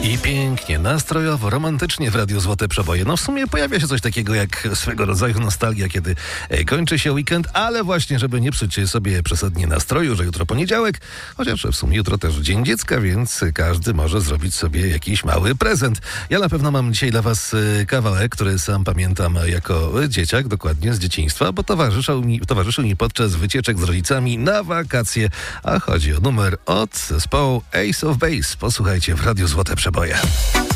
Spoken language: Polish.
I pięknie, nastrojowo, romantycznie w Radiu Złote Przeboje. No w sumie pojawia się coś takiego jak swego rodzaju nostalgia, kiedy kończy się weekend, ale właśnie, żeby nie psuć sobie przesadnie nastroju, że jutro poniedziałek, chociaż w sumie jutro też Dzień Dziecka, więc każdy może zrobić sobie jakiś mały prezent. Ja na pewno mam dzisiaj dla was kawałek, który sam pamiętam jako dzieciak, dokładnie z dzieciństwa, bo towarzyszył mi podczas wycieczek z rodzicami na wakacje, a chodzi o numer od zespołu Ace of Base. Posłuchajcie w Radiu Złote Przeboje.